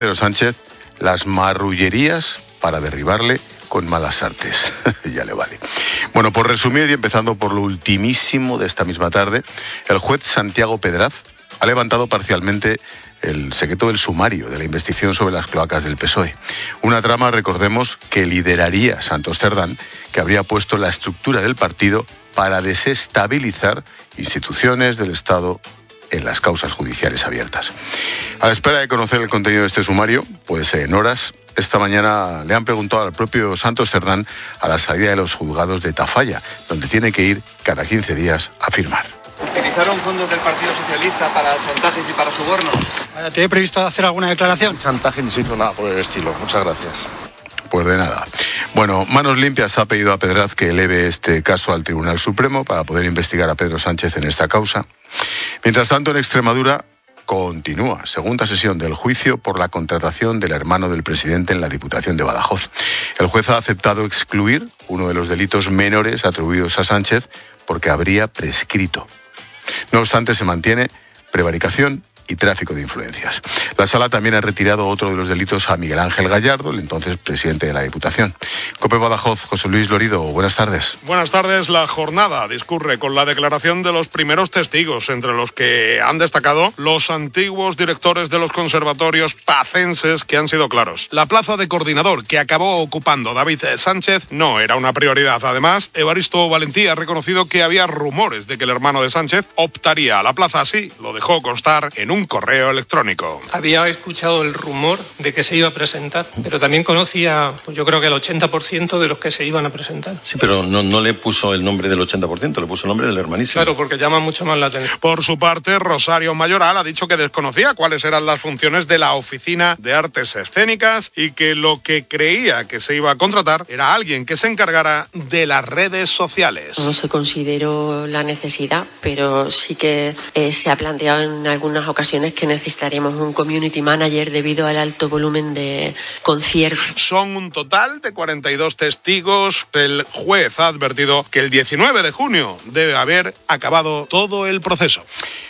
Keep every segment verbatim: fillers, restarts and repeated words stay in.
Pedro Sánchez las marrullerías para derribarle con malas artes. Ya le vale. Bueno, por resumir y empezando por lo ultimísimo de esta misma tarde, el juez Santiago Pedraz ha levantado parcialmente el secreto del sumario de la investigación sobre las cloacas del P S O E. Una trama, recordemos, que lideraría Santos Cerdán, que habría puesto la estructura del partido para desestabilizar instituciones del Estado en las causas judiciales abiertas. A la espera de conocer el contenido de este sumario, pues en horas, esta mañana le han preguntado al propio Santos Cerdán a la salida de los juzgados de Tafalla, donde tiene que ir cada quince días a firmar. ¿Utilizaron fondos del Partido Socialista para chantajes y para sobornos? ¿Te he previsto hacer alguna declaración? Chantaje ni se hizo nada por el estilo. Muchas gracias. Pues de nada. Bueno, Manos Limpias ha pedido a Pedraz que eleve este caso al Tribunal Supremo para poder investigar a Pedro Sánchez en esta causa. Mientras tanto, en Extremadura continúa segunda sesión del juicio por la contratación del hermano del presidente en la Diputación de Badajoz. El juez ha aceptado excluir uno de los delitos menores atribuidos a Sánchez porque habría prescrito. No obstante, se mantiene prevaricación y tráfico de influencias. La Sala también ha retirado otro de los delitos a Miguel Ángel Gallardo, el entonces presidente de la Diputación. COPE Badajoz, José Luis Lorido, buenas tardes. Buenas tardes. La jornada discurre con la declaración de los primeros testigos, entre los que han destacado los antiguos directores de los conservatorios pacenses que han sido claros. La plaza de coordinador que acabó ocupando David Sánchez no era una prioridad. Además, Evaristo Valentía ha reconocido que había rumores de que el hermano de Sánchez optaría a la plaza. Así lo dejó constar en un correo electrónico. Había escuchado el rumor de que se iba a presentar, pero también conocía, pues yo creo que el ochenta por ciento de los que se iban a presentar. Sí, pero no, no le puso el nombre del ochenta por ciento, le puso el nombre del hermanísimo. Claro, porque llama mucho más la atención. Por su parte, Rosario Mayoral ha dicho que desconocía cuáles eran las funciones de la Oficina de Artes Escénicas y que lo que creía que se iba a contratar era alguien que se encargara de las redes sociales. No se consideró la necesidad, pero sí que eh, se ha planteado en algunas ocasiones que necesitaríamos un community manager debido al alto volumen de conciertos. Son un total de cuarenta y dos testigos. El juez ha advertido que el diecinueve de junio debe haber acabado todo el proceso.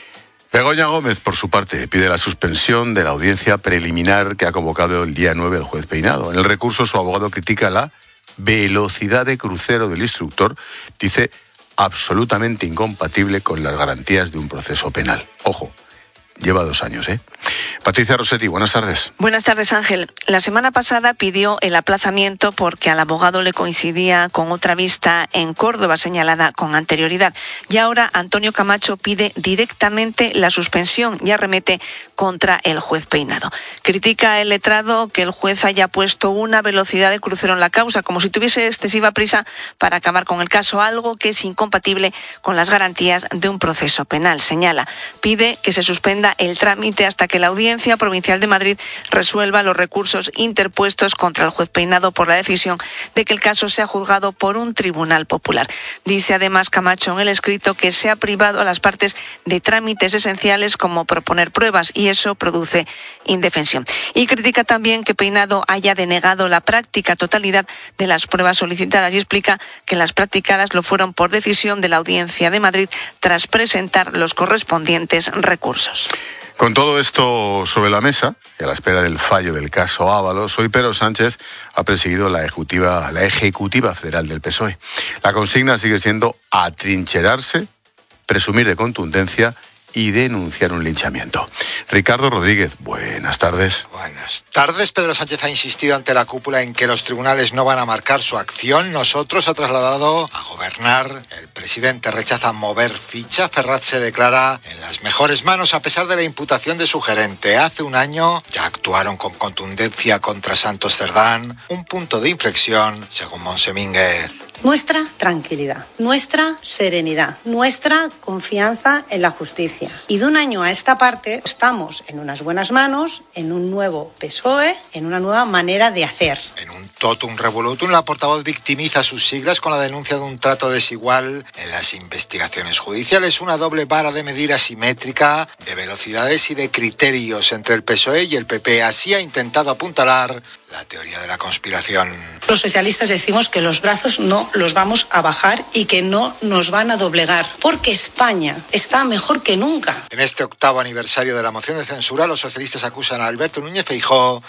Begoña Gómez, por su parte, pide la suspensión de la audiencia preliminar que ha convocado el día nueve el juez Peinado. En el recurso, su abogado critica la velocidad de crucero del instructor, dice absolutamente incompatible con las garantías de un proceso penal. Ojo, lleva dos años, ¿eh? Patricia Rossetti, buenas tardes. Buenas tardes, Ángel. La semana pasada pidió el aplazamiento porque al abogado le coincidía con otra vista en Córdoba señalada con anterioridad. Y ahora Antonio Camacho pide directamente la suspensión y arremete contra el juez Peinado. Critica el letrado que el juez haya puesto una velocidad de crucero en la causa, como si tuviese excesiva prisa para acabar con el caso, algo que es incompatible con las garantías de un proceso penal. Señala, pide que se suspenda el trámite hasta que la Audiencia Provincial de Madrid resuelva los recursos interpuestos contra el juez Peinado por la decisión de que el caso sea juzgado por un tribunal popular. Dice además Camacho en el escrito que se ha privado a las partes de trámites esenciales como proponer pruebas y eso produce indefensión. Y critica también que Peinado haya denegado la práctica totalidad de las pruebas solicitadas y explica que las practicadas lo fueron por decisión de la Audiencia de Madrid tras presentar los correspondientes recursos. Con todo esto sobre la mesa, y a la espera del fallo del caso Ábalos, hoy Pedro Sánchez ha perseguido la ejecutiva, la ejecutiva federal del P S O E. La consigna sigue siendo atrincherarse, presumir de contundencia y denunciar un linchamiento. Ricardo Rodríguez, buenas tardes. Buenas tardes. Pedro Sánchez ha insistido ante la cúpula en que los tribunales no van a marcar su acción. Nosotros ha trasladado a gobernar. El presidente rechaza mover ficha. Ferraz se declara en las mejores manos a pesar de la imputación de su gerente. Hace un año ya actuaron con contundencia contra Santos Cerdán. Un punto de inflexión, según Monse Mínguez. Nuestra tranquilidad, nuestra serenidad, nuestra confianza en la justicia. Y de un año a esta parte estamos en unas buenas manos, en un nuevo P S O E, en una nueva manera de hacer. En un totum revolutum, la portavoz victimiza sus siglas con la denuncia de un trato desigual en las investigaciones judiciales, una doble vara de medir asimétrica de velocidades y de criterios entre el P S O E y el P P. Así ha intentado apuntalar la teoría de la conspiración. Los socialistas decimos que los brazos no los vamos a bajar y que no nos van a doblegar, porque España está mejor que nunca. En este octavo aniversario de la moción de censura, los socialistas acusan a Alberto Núñez Feijóo